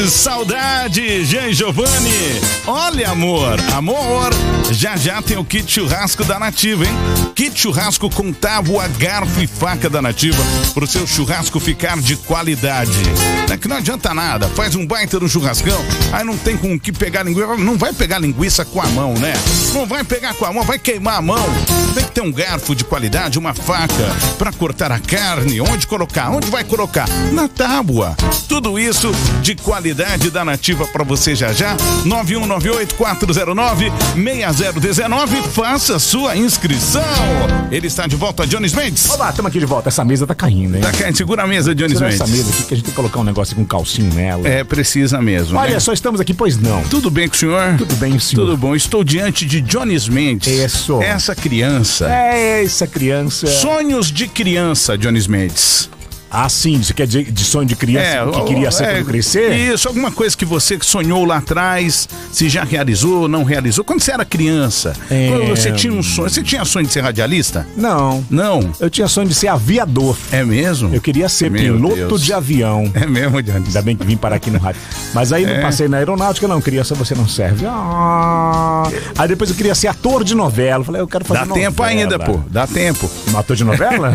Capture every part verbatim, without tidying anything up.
Saudade, Jean Giovanni. Olha, amor, amor, já já tem o kit churrasco da Nativa, hein? Kit churrasco com tábua, garfo e faca da Nativa, pro seu churrasco ficar de qualidade. É que não adianta nada, faz um baita no churrascão, aí não tem com que pegar linguiça, não vai pegar linguiça com a mão, né? Não vai pegar com a mão, vai queimar a mão. Tem que ter um garfo de qualidade, uma faca pra cortar a carne. Onde colocar? Onde vai colocar? Na tábua. Tudo isso de qualidade da Nativa pra você já já. nove um nove oito quatro zero nove seis zero um nove. Faça sua inscrição. Ele está de volta, Jones Mendes. Olá, estamos aqui de volta. Essa mesa tá caindo, hein? Tá caindo. Segura a mesa, Jones Segura Mendes. essa mesa aqui que a gente tem que colocar um negócio com um calcinho nela. É, precisa mesmo. Olha, né? só estamos aqui, pois não. Tudo bem com o senhor? Tudo bem, senhor. Tudo bom. Estou diante de Jones Mendes. Isso. Essa criança. É, essa criança. Sonhos de criança, Jones Mendes. Ah, sim, você quer dizer de sonho de criança É, que queria ser é, quando crescer? Isso, alguma coisa que você sonhou lá atrás, se já realizou, não realizou. Quando você era criança, É... quando você tinha um sonho, você tinha sonho de ser radialista? Não. Não. Eu tinha sonho de ser aviador. É mesmo? Eu queria ser Meu piloto Deus. de avião. É mesmo, Jones? Ainda bem que vim parar aqui no rádio. Mas aí não É. passei na aeronáutica, não. Criança, você não serve. Ah. Aí depois eu queria ser ator de novela. Falei, eu quero fazer Dá novela. tempo ainda, pô. Dá tempo. Um ator de novela?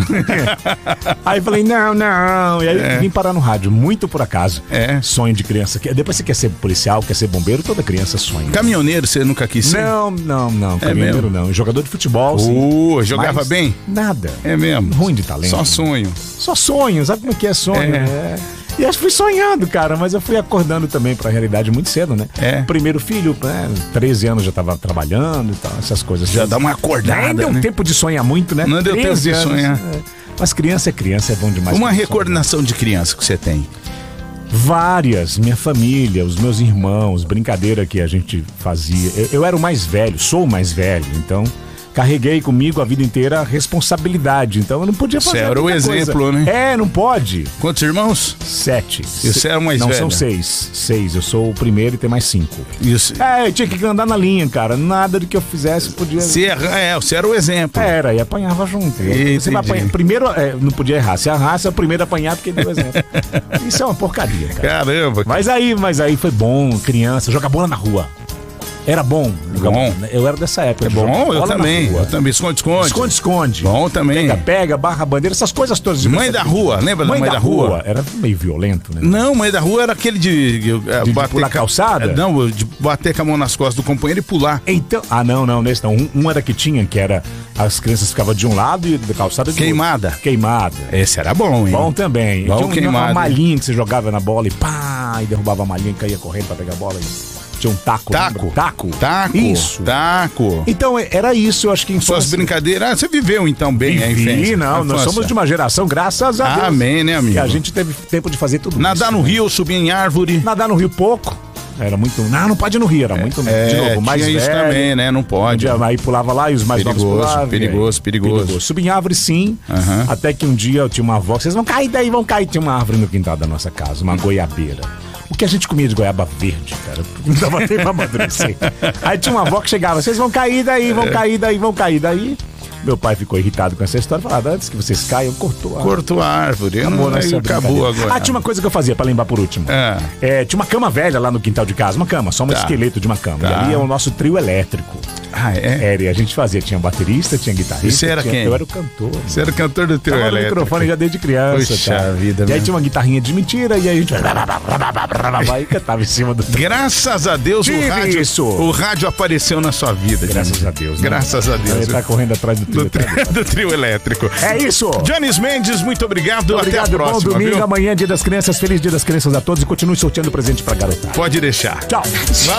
Aí falei, não, não. E aí É. vim parar no rádio, muito por acaso. É. Sonho de criança. Depois você quer ser policial, quer ser bombeiro, toda criança sonha. Caminhoneiro, você nunca quis ser? Não, não, não. Caminhoneiro não. Jogador de futebol, sim. Uh, jogava Mas bem? Nada. É mesmo? Ruim de talento. Só sonho. Só sonho, sabe como é que é sonho? É. É. E eu fui sonhando, cara, mas eu fui acordando também pra realidade muito cedo, né? É. Primeiro filho, né, treze anos já tava trabalhando e tal, essas coisas. Já dá uma acordada, Nem deu né? tempo de sonhar muito, né? Não deu tempo treze de anos, sonhar. é. Mas criança é criança, é bom demais. Uma pra sonhar. recordação de criança que você tem. Várias, minha família, os meus irmãos, brincadeira que a gente fazia. Eu, eu era o mais velho, sou o mais velho, então carreguei comigo a vida inteira a responsabilidade. Então eu não podia fazer Você era o muita coisa. exemplo, né? É, não pode. Quantos irmãos? Sete. E você era o mais Não, velho? são seis. Seis. Eu sou o primeiro e tem mais cinco. Isso. É, eu tinha que andar na linha, cara. Nada do que eu fizesse podia... Você era, é, você era o exemplo. Era, e apanhava junto. Entendi. Você vai apanhar. Primeiro, é, não podia errar. Se errasse, é o primeiro a apanhar porque deu exemplo. Isso é uma porcaria, cara. Caramba. Mas aí, mas aí foi bom, criança, jogar bola na rua. Era bom. jogar Bom. bola. Eu era dessa época. É de jogar bom, eu bola na também. rua. Eu também. Esconde, esconde. Esconde, esconde. Bom também. Pega, pega, barra bandeira, essas coisas todas. de Mãe da rua, lembra da Mãe, Mãe da, da rua. Rua? Era meio violento, né? Não, mãe da rua era aquele de, de, uh, de bater pular ca- calçada? Não, de bater com a mão nas costas do companheiro e pular. Então, ah, não, não, nesse não. Um, um era que tinha, que era as crianças ficavam de um lado e da calçada de Queimada. outro. Queimada. Esse era bom, hein? Bom também. Bom Tinha um- queimado, uma hein? malhinha que você jogava na bola e pá, e derrubava a malhinha e caía correndo pra pegar a bola. E tinha um taco. Taco. lembra? Taco. Taco. Isso. Taco. Então, era isso, eu acho que em Suas brincadeiras. Ah, você viveu então bem a Vivi, infância. não, a nós infância. somos de uma geração, graças a Deus. Amém, né, amigo? Que a gente teve tempo de fazer tudo Nadar isso. no né? rio, subir em árvore. Nadar no rio pouco. Era muito. Não, não pode ir no rio, era muito. É, de novo, mais tinha velho. isso também, né? Não pode. Um dia, aí pulava lá e os mais Perigoso, novos pulavam. perigoso, e aí, perigoso. Subia em árvore, sim. Aham. Até que um dia eu tinha uma avó. Vocês vão cair daí, vão cair. Tinha uma árvore no quintal da nossa casa, uma goiabeira. O que a gente comia de goiaba verde, cara? Não dava tempo pra amadurecer. Aí tinha uma avó que chegava, vocês vão cair daí, vão cair daí, vão cair daí. Meu pai ficou irritado com essa história. Falava, antes que vocês caiam, cortou a Cortou a árvore. Acabou, Não, nessa aí acabou brincadeira. agora. Ah, tinha uma coisa que eu fazia, pra lembrar por último. Ah. É, tinha uma cama velha lá no quintal de casa, uma cama, só um Tá. esqueleto de uma cama. Tá. E ali é o nosso trio elétrico. Ah, é? Era, e a gente fazia, tinha baterista, tinha guitarrista. E você era tinha- quem? Eu era o cantor. Você era cantor do teu Tava no elétrico. microfone já desde criança. Puxa tá? vida, E aí meu. tinha uma guitarrinha de mentira, e aí a gente vai e cantava em cima do... Graças a Deus Tive o rádio, isso. o rádio apareceu na sua vida. Graças Johnny. a Deus. né? Graças a Deus. Ele tá correndo atrás do trio. Do, tri- do trio elétrico. É isso! Jones Mendes, muito obrigado. Obrigado, Até a próxima, bom domingo, viu? amanhã, Dia das Crianças. Feliz Dia das Crianças a todos e continue sorteando presente pra garotar. Pode deixar. Tchau!